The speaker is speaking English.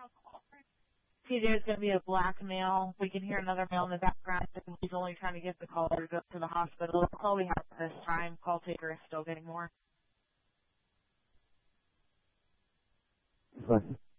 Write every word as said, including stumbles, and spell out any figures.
See, there's going to be a black male. We can hear another male in the background. He's only trying to get the caller to go to the hospital. That's all we have at this time. Call taker is still getting more. Fine.